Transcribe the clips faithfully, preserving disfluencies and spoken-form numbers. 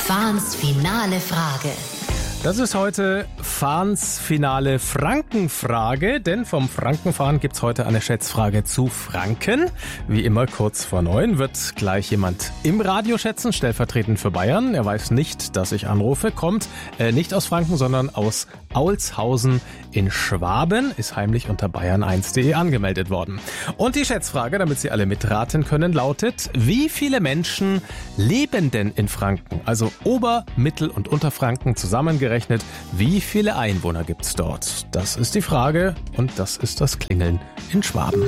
Fahns finale Frage. Das ist heute Fahns finale Frankenfrage, denn vom Frankenfahren gibt's heute eine Schätzfrage zu Franken. Wie immer kurz vor neun wird gleich jemand im Radio schätzen, stellvertretend für Bayern. Er weiß nicht, dass ich anrufe, kommt äh, nicht aus Franken, sondern aus Aulshausen in Schwaben, ist heimlich unter bayern eins punkt de angemeldet worden. Und die Schätzfrage, damit Sie alle mitraten können, lautet: Wie viele Menschen leben denn in Franken? Also Ober-, Mittel- und Unterfranken zusammengerechnet. Wie viele Einwohner gibt's dort? Das ist die Frage und das ist das Klingeln in Schwaben.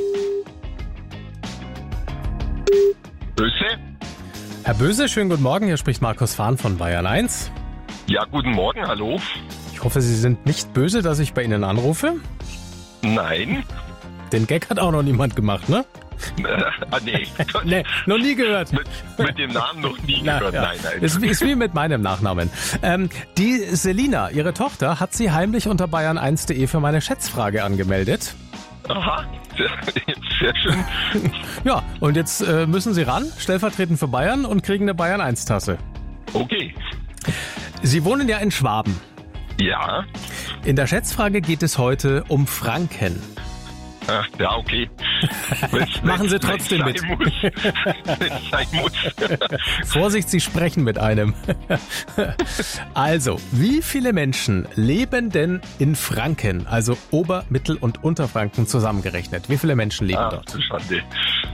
Böse? Herr Böse, schönen guten Morgen. Hier spricht Markus Fahn von Bayern eins. Ja, guten Morgen, hallo. Ich hoffe, Sie sind nicht böse, dass ich bei Ihnen anrufe. Nein. Den Gag hat auch noch niemand gemacht, ne? Äh, ah, nee. Nee, noch nie gehört. Mit, mit dem Namen noch nie Na, gehört, ja. nein, nein. Ist, ist wie mit meinem Nachnamen. Ähm, die Selina, ihre Tochter, hat sie heimlich unter bayern eins punkt de für meine Schätzfrage angemeldet. Aha, sehr, sehr schön. Ja, und jetzt äh, müssen Sie ran, stellvertretend für Bayern, und kriegen eine Bayern eins Tasse. Okay. Sie wohnen ja in Schwaben. Ja. In der Schätzfrage geht es heute um Franken. Ach, ja, okay. Wenn's, Machen Sie wenn's- trotzdem wenn's sein muss. Wenn's sein muss. Vorsicht, Sie sprechen mit einem. Also, wie viele Menschen leben denn in Franken, also Ober-, Mittel- und Unterfranken zusammengerechnet? Wie viele Menschen leben Ach, dort? du Schande.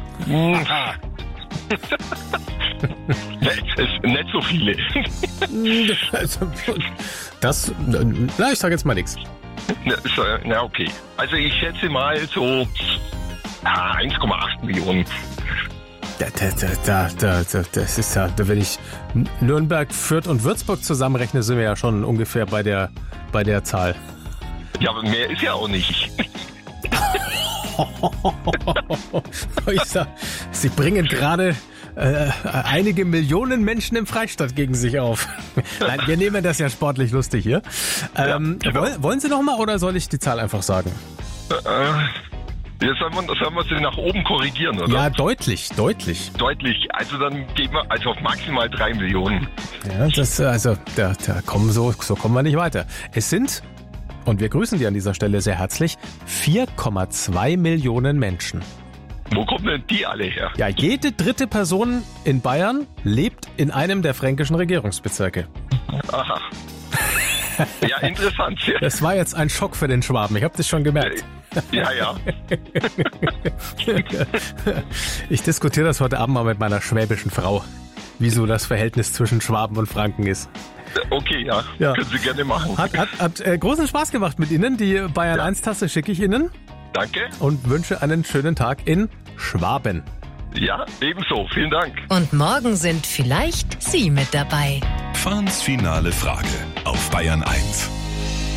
Nee, es ist nicht so viele. Also, Das, na, ich sage jetzt mal nichts. Na, so, na, okay. Also ich schätze mal so ah, eins Komma acht Millionen. Da, da, da, da, da, da, das ist ja, da wenn ich Nürnberg, Fürth und Würzburg zusammenrechne, sind wir ja schon ungefähr bei der, bei der Zahl. Ja, aber mehr ist ja auch nicht. Ich sag, Sie bringen gerade äh, einige Millionen Menschen im Freistaat gegen sich auf. Nein, wir nehmen das ja sportlich lustig hier. Ähm, Ja, genau. woll, wollen Sie noch mal oder soll ich die Zahl einfach sagen? Äh, jetzt sollen wir, sollen wir sie nach oben korrigieren, oder? Ja, deutlich, deutlich. Deutlich. Also dann gehen wir also auf maximal drei Millionen. Ja, das, also, da, da kommen so, so kommen wir nicht weiter. Es sind, und wir grüßen die an dieser Stelle sehr herzlich, vier Komma zwei Millionen Menschen. Wo kommen denn die alle her? Ja, jede dritte Person in Bayern lebt in einem der fränkischen Regierungsbezirke. Aha. Ja, interessant. Ja, Das war jetzt ein Schock für den Schwaben, ich habe das schon gemerkt. ja. ja. Ich diskutiere das heute Abend mal mit meiner schwäbischen Frau, wie so das Verhältnis zwischen Schwaben und Franken ist. Okay, ja. Ja. Können Sie gerne machen. Hat, hat, hat äh, großen Spaß gemacht mit Ihnen. Die Bayern Ja. eins Tasse schicke ich Ihnen Danke. und wünsche einen schönen Tag in Schwaben. Ja, ebenso. Vielen Dank. Und morgen sind vielleicht Sie mit dabei. Fahns finale Frage auf Bayern eins.